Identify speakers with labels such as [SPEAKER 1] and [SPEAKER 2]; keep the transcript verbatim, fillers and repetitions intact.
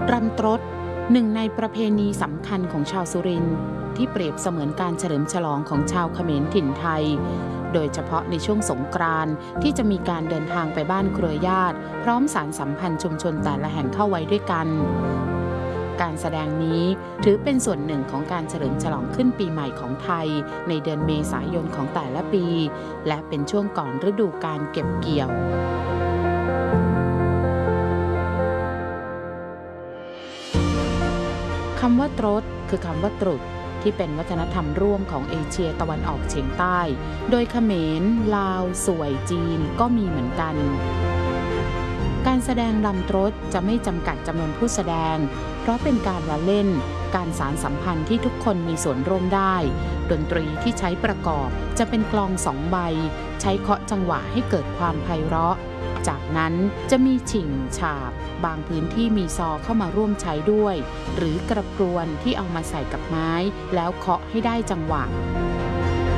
[SPEAKER 1] รำตรดหนึ่งในประเพณีสำคัญของชาวสุรินทร์ที่เปรียบเสมือนการเฉลิมฉลองของชาวเขมรถิ่นไทยโดยเฉพาะในช่วงสงกรานต์ที่จะมีการเดินทางไปบ้านเครือญาติพร้อมสานสัมพันธ์ชุมชนแต่ละแห่งเข้าไว้ด้วยกันการแสดงนี้ถือเป็นส่วนหนึ่งของการเฉลิมฉลองขึ้นปีใหม่ของไทยในเดือนเมษายนของแต่ละปีและเป็นช่วงก่อนฤดูการเก็บเกี่ยวคำว่าตรดคือคำว่าตรุษที่เป็นวัฒนธรรมร่วมของเอเชียตะวันออกเฉียงใต้โดยเขมรลาวสวยจีนก็มีเหมือนกันการแสดงรำตรดจะไม่จำกัดจำนวนผู้แสดงเพราะเป็นการละเล่นการสานสัมพันธ์ที่ทุกคนมีส่วนร่วมได้ดนตรีที่ใช้ประกอบจะเป็นกลองสองใบใช้เคาะจังหวะให้เกิดความไพเราะจากนั้นจะมีฉิ่งฉาบบางพื้นที่มีซอเข้ามาร่วมใช้ด้วยหรือกระพรวนที่เอามาใส่กับไม้แล้วเคาะให้ได้จังหวะ